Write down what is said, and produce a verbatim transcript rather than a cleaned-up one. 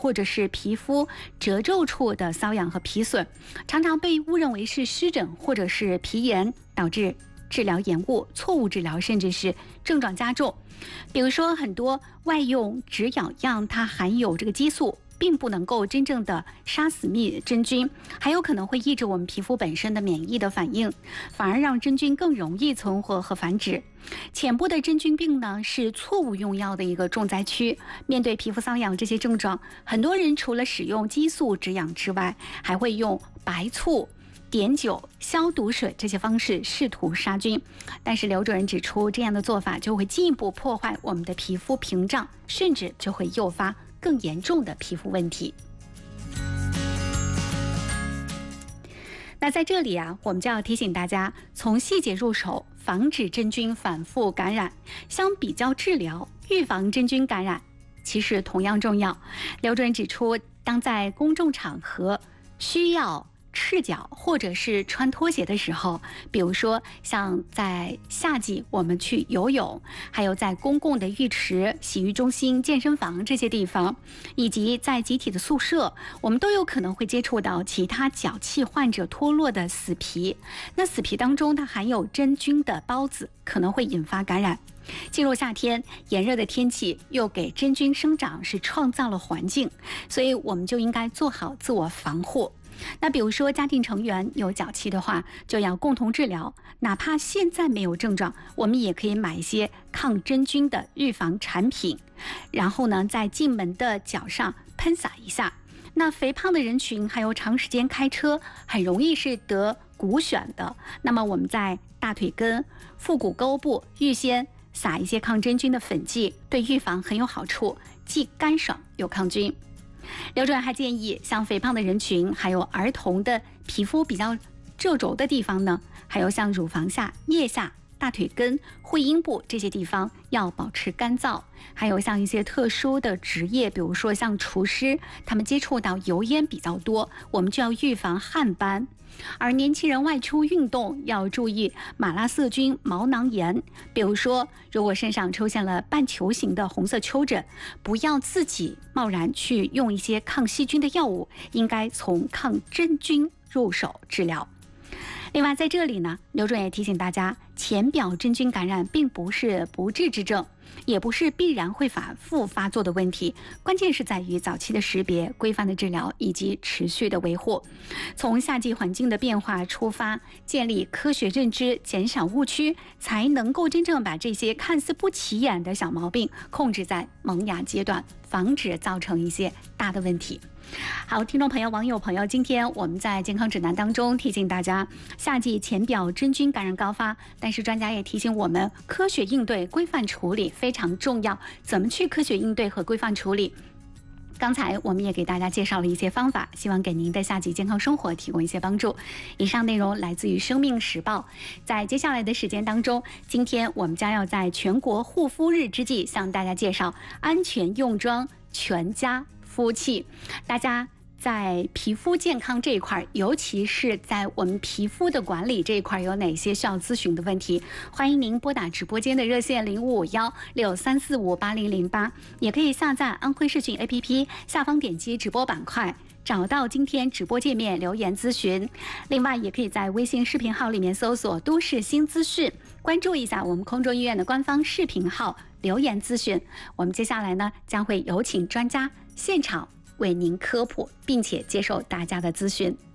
或者是皮肤褶皱处的瘙痒和皮损，常常被误认为是湿疹或者是皮炎，导致治疗延误、错误治疗，甚至是症状加重。比如说，很多外用止痒药它含有这个激素，并不能够真正的杀死灭真菌，还有可能会抑制我们皮肤本身的免疫的反应，反而让真菌更容易存活和繁殖。浅部的真菌病呢，是错误用药的一个重灾区。面对皮肤瘙痒这些症状，很多人除了使用激素止痒之外，还会用白醋、碘酒、消毒水这些方式试图杀菌，但是刘主任指出，这样的做法就会进一步破坏我们的皮肤屏障，甚至就会诱发更严重的皮肤问题。那在这里啊，我们就要提醒大家，从细节入手，防止真菌反复感染。相比较治疗，预防真菌感染其实同样重要。刘主任指出，当在公众场合需要赤脚或者是穿拖鞋的时候，比如说像在夏季我们去游泳，还有在公共的浴池、洗浴中心、健身房这些地方，以及在集体的宿舍，我们都有可能会接触到其他脚气患者脱落的死皮。那死皮当中它含有真菌的孢子，可能会引发感染。进入夏天，炎热的天气又给真菌生长是创造了环境，所以我们就应该做好自我防护。那比如说家庭成员有脚气的话，就要共同治疗，哪怕现在没有症状，我们也可以买一些抗真菌的预防产品，然后呢，在进门的脚上喷洒一下。那肥胖的人群还有长时间开车，很容易是得骨癣的，那么我们在大腿根、腹股沟部预先撒一些抗真菌的粉剂，对预防很有好处，既干爽又抗菌。刘主任还建议，像肥胖的人群，还有儿童的皮肤比较皱皱的地方呢，还有像乳房下、腋下、大腿根、会阴部这些地方要保持干燥。还有像一些特殊的职业，比如说像厨师，他们接触到油烟比较多，我们就要预防汗斑。而年轻人外出运动要注意马拉色菌、毛囊炎，比如说如果身上出现了半球形的红色丘疹，不要自己贸然去用一些抗细菌的药物，应该从抗真菌入手治疗。另外在这里呢，刘主任也提醒大家，浅表真菌感染并不是不治之症，也不是必然会反复发作的问题，关键是在于早期的识别、规范的治疗以及持续的维护。从夏季环境的变化出发，建立科学认知，减少误区，才能够真正把这些看似不起眼的小毛病控制在萌芽阶段，防止造成一些大的问题。好，听众朋友、网友朋友，今天我们在健康指南当中提醒大家，夏季浅表真菌感染高发，但是专家也提醒我们，科学应对、规范处理非常重要。怎么去科学应对和规范处理？刚才我们也给大家介绍了一些方法，希望给您的夏季健康生活提供一些帮助。以上内容来自于《生命时报》。在接下来的时间当中，今天我们将要在全国护肤日之际，向大家介绍安全用装全家肤器。大家在皮肤健康这一块，尤其是在我们皮肤的管理这一块，有哪些需要咨询的问题？欢迎您拨打直播间的热线零五五幺六三四五八零零八，也可以下载安徽视讯 A P P， 下方点击直播板块，找到今天直播界面留言咨询。另外，也可以在微信视频号里面搜索都市新资讯，关注一下我们空中医院的官方视频号留言咨询。我们接下来呢，将会有请专家现场为您科普，并且接受大家的咨询。